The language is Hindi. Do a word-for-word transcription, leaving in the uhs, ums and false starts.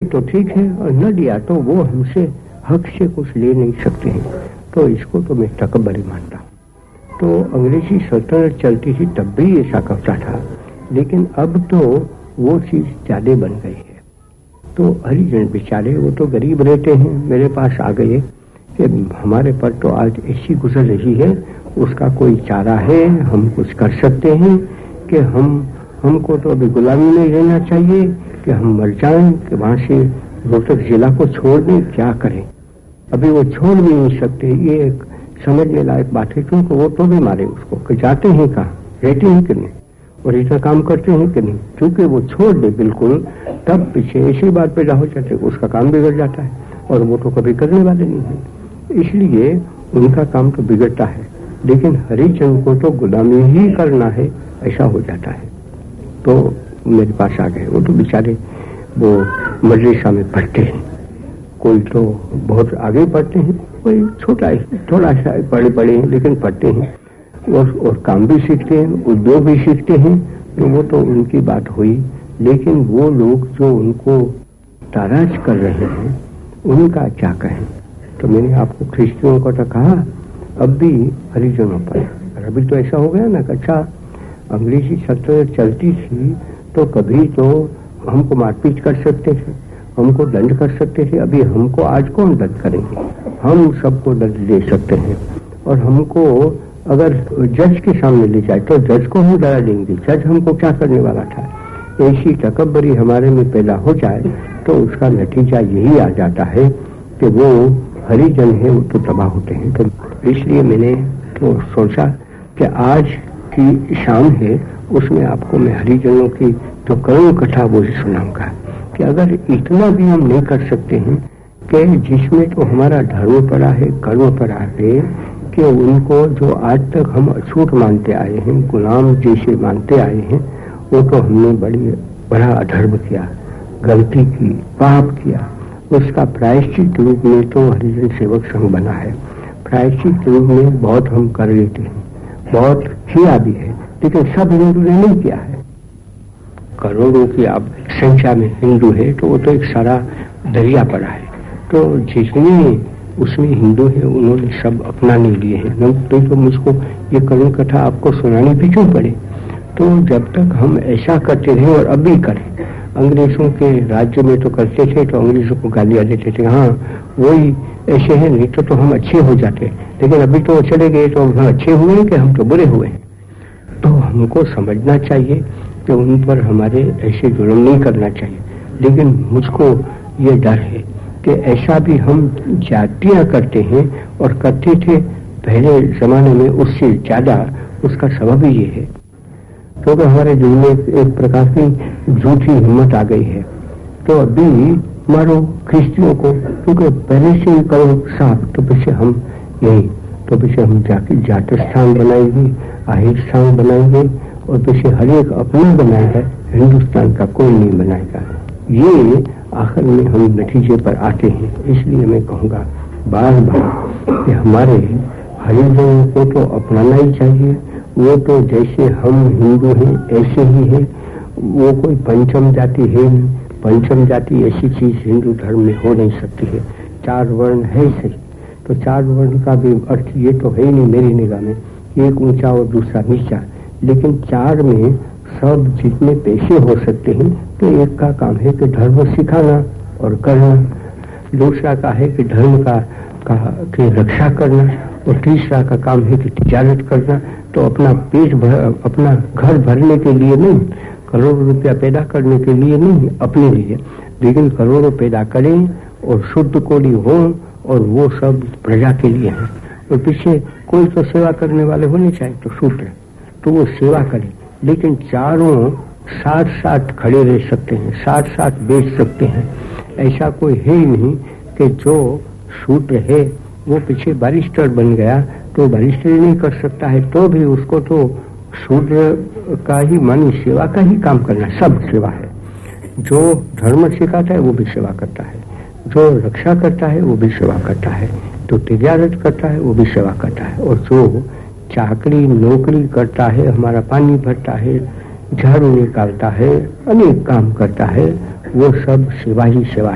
तो ठीक है, और न दिया तो वो हमसे हक से कुछ ले नहीं सकते हैं। तो इसको तो मैं तकब्बरी मानता हूँ। तो अंग्रेजी सल्तनत चलती थी तब भी ऐसा करता था, लेकिन अब तो वो चीज ज्यादा बन गई है। तो हरिजन बेचारे वो तो गरीब रहते हैं, मेरे पास आ गए कि हमारे पर तो आज ऐसी गुजर रही है, उसका कोई चारा है, हम कुछ कर सकते हैं कि हम हमको तो अभी गुलामी में रहना चाहिए कि हम मर जाएं, कि वहां से रोहतक जिला को छोड़ दें, क्या करें। अभी वो छोड़ भी नहीं सकते, ये एक समझने लायक बात है, क्योंकि वो तो भी मारे उसको कि जाते हैं कहाँ, रहते हैं कि नहीं, और इतना काम करते हैं कि नहीं। क्योंकि वो छोड़ दे बिल्कुल, तब पीछे ऐसी बात पैदा हो जाती है, उसका काम बिगड़ जाता है, और वो तो कभी करने वाले नहीं है, इसलिए उनका काम तो बिगड़ता है। लेकिन हरिजन को तो गुलामी ही करना है, ऐसा हो जाता है। तो मेरे पास आ गए, वो तो बेचारे वो मदरसा में पढ़ते हैं, कोई तो बहुत आगे पढ़ते हैं, कोई छोटा थोड़ा सा पढ़े पढ़े हैं लेकिन पढ़ते हैं, और, और काम भी सीखते हैं, उद्योग भी सीखते हैं। तो वो तो उनकी बात हुई, लेकिन वो लोग जो उनको ताराज कर रहे हैं उनका क्या कहें। तो मैंने आपको ख्रिस्तियों को तो कहा, अब भी हरिजनों पर, अभी तो ऐसा हो गया ना कि अच्छा अंग्रेजी सल्तनत चलती थी तो कभी तो हमको मारपीट कर सकते थे, हमको दंड कर सकते थे, अभी हमको आज कौन दंड करेंगे, हम सबको दंड दे सकते हैं। और हमको अगर जज के सामने ले जाए तो जज को हम डरा देंगे, जज हमको क्या करने वाला था। ऐसी तकब्बरी हमारे में पैदा हो जाए तो उसका नतीजा यही आ जाता है कि वो हरिजन है वो तो तबाह होते हैं। तो इसलिए मैंने तो सोचा कि आज की शाम है उसमें आपको मैं हरिजनों की तो करुण कथा वो सुनाऊंगा कि अगर इतना भी हम नहीं कर सकते हैं कि जिसमें तो हमारा धर्म पड़ा है, कर्म पड़ा है, कि उनको जो आज तक हम अछूत मानते आए हैं, गुलाम जैसे मानते आए हैं, वो तो हमने बड़ी बड़ा अधर्म किया, गलती की, पाप किया। उसका प्रायश्चित रूप में तो हरिजन सेवक संघ बना है। प्रायश्चित रूप में बहुत हम कर लेते हैं, बहुत किया भी है, लेकिन सब हिंदू ने नहीं किया है। करोड़ों की आप संख्या में हिंदू है तो वो तो एक सारा दरिया पड़ा है। तो जिसने उसमें हिंदू है उन्होंने सब अपना नहीं लिए हैं। तो, तो मुझको ये करुण कथा आपको सुनानी भी क्यों पड़े। तो जब तक हम ऐसा करते रहे और अभी करें, अंग्रेजों के राज्य में तो करते थे तो अंग्रेजों को गालियां देते थे, हाँ वही ऐसे हैं, नहीं तो, तो हम अच्छे हो जाते, लेकिन अभी तो चले गए तो हम अच्छे हुए कि हम तो बुरे हुए। तो हमको समझना चाहिए कि उन पर हमारे ऐसे जुल्म नहीं करना चाहिए। लेकिन मुझको ये डर है कि ऐसा भी हम जातियां करते हैं और करते थे पहले जमाने में, उससे ज्यादा उसका सबब ही ये है क्योंकि तो हमारे दिल में एक प्रकार की झूठी हिम्मत आ गई है। तो अभी मारो ख्रिस्तियों को, क्योंकि पहले से ही करो साफ, तो पीछे हम यही, तो पीछे हम जाके जात स्थान बनाएंगे, आहिर स्थान बनाएंगे, और पीछे हर एक अपना बनाएगा, हिंदुस्तान का कोई नहीं बनाएगा। ये आखिर में हम नतीजे पर आते हैं। इसलिए मैं कहूँगा बार बार कि हमारे हरिजनों को तो अपनाना ही चाहिए। वो तो जैसे हम हिंदू हैं ऐसे ही है, वो कोई पंचम जाति है नहीं। पंचम जाति ऐसी चीज हिंदू धर्म में हो नहीं सकती है। चार वर्ण है सही, तो चार वर्ण का भी अर्थ ये तो है ही नहीं मेरी निगाह में, एक ऊंचा और दूसरा नीचा। लेकिन चार में सब जितने पेशे हो सकते हैं, तो एक का काम है कि धर्म सिखाना और करना, दूसरा का है कि धर्म का, का की रक्षा करना, और तीसरा का काम है कि तिजारत करना। तो अपना पेट भर, अपना घर भरने के लिए नहीं, करोड़ों रुपया पैदा करने के लिए नहीं, अपने लिए, लेकिन करोड़ों पैदा करें और शुद्ध कोड़ी हो, और वो सब प्रजा के लिए है। तो पीछे कोई तो सेवा करने वाले होने चाहिए, तो शूद्र तो वो सेवा करे, लेकिन चारों साथ साथ खड़े रह सकते हैं, साथ साथ बेच सकते हैं। ऐसा कोई है ही नहीं कि जो शूद्र है वो पीछे बैरिस्टर बन गया तो बैरिस्टर नहीं कर सकता है, तो भी उसको तो शूद्र का ही मानी सेवा का ही काम करना, सब सेवा है। जो धर्म सिखाता है वो भी सेवा करता है, जो रक्षा करता है वो भी सेवा करता है, जो तिजारत करता है वो भी सेवा करता है, और जो चाकरी नौकरी करता है, हमारा पानी भरता है, झाड़ू निकालता है, अनेक काम करता है, वो सब सेवा ही सेवा है।